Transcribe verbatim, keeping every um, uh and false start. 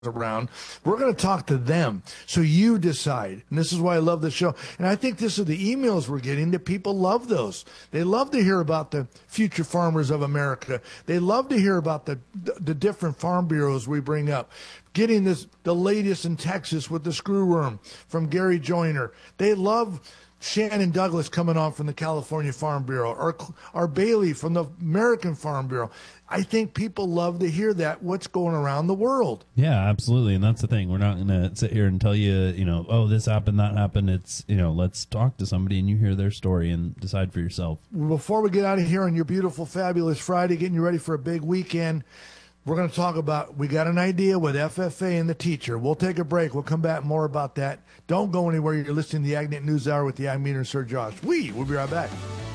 around. We're going to talk to them so you decide. And this is why I love the show. And I think this is the emails we're getting that people love those. They love to hear about the future farmers of America. They love to hear about the the different farm bureaus we bring up. Getting this the latest in Texas with the screwworm from Gary Joyner. They love Shannon Douglas coming on from the California Farm Bureau, or, or Bailey from the American Farm Bureau. I think people love to hear that, what's going around the world. Yeah, absolutely. And that's the thing. We're not going to sit here and tell you, you know, oh, this happened, that happened. It's, you know, let's talk to somebody and you hear their story and decide for yourself. Before we get out of here on your beautiful, fabulous Friday, getting you ready for a big weekend, we're going to talk about, we got an idea with F F A and the teacher. We'll take a break. We'll come back more about that. Don't go anywhere. You're listening to the AgNet News Hour with the Ag Meter and Sir Josh. We will be right back.